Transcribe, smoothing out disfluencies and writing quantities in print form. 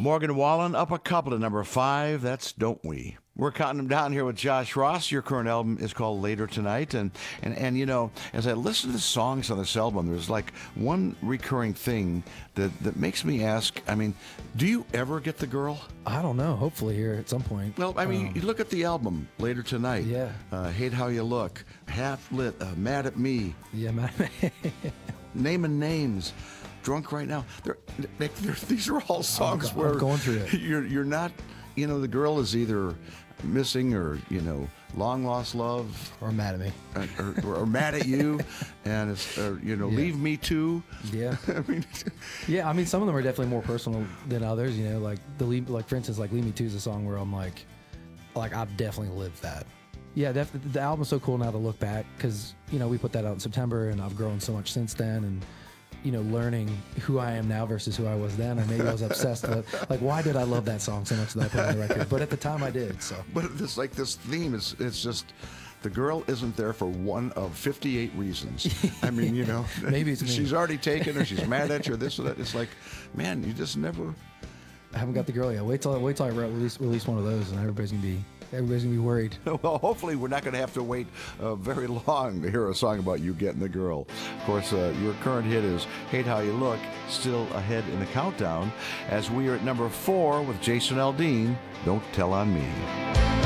Morgan Wallen up a couple to number 5. That's Don't We. We're counting them down here with Josh Ross. Your current album is called Later Tonight. And you know, as I listen to the songs on this album, there's like one recurring thing that makes me ask, I mean, do you ever get the girl? I don't know. Hopefully here at some point. Well, I mean, you look at the album, Later Tonight. Yeah. Hate How You Look. Half Lit. Mad at Me. Yeah, man. Naming Names. Drunk Right Now. These are all songs I'm where going through it. You're not, you know, the girl is either missing or, you know, long lost love Or mad at me. or mad at you, and it's you know, Yeah. Leave Me Too. Yeah. I mean, Yeah, I mean, some of them are definitely more personal than others. You know, like like for instance, like "Leave Me To" is a song where I'm like I've definitely lived that. Yeah, the album's so cool now to look back because you know we put that out in September, and I've grown so much since then, and you know, learning who I am now versus who I was then, or maybe I was obsessed with like why did I love that song so much that I put it on the record? But at the time I did. So, but this theme is it's just. The girl isn't there for one of 58 reasons. I mean, you know, Maybe it's me. She's already taken or she's mad at you or this or that. It's like, man, you just never. I haven't got the girl yet. Wait till I release one of those, and everybody's gonna be worried. Well, hopefully we're not going to have to wait very long to hear a song about you getting the girl. Of course, your current hit is Hate How You Look, still ahead in the countdown, as we are at number 4 with Jason Aldean, Don't Tell on Me.